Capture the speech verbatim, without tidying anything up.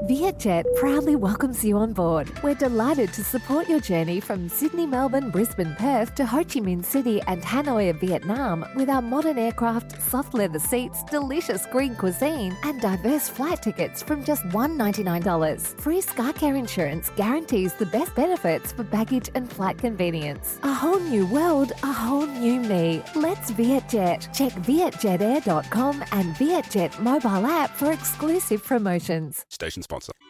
Vietjet proudly welcomes you on board. We're delighted to support your journey from Sydney, Melbourne, Brisbane, Perth to Ho Chi Minh City and Hanoi, Vietnam with our modern aircraft, soft leather seats, delicious green cuisine and diverse flight tickets from just one hundred ninety-nine dollars. Free SkyCare insurance guarantees the best benefits for baggage and flight convenience. A whole new world, a whole new me. Let's Vietjet. Check vietjet air dot com and Vietjet mobile app for exclusive promotions. Station sponsor.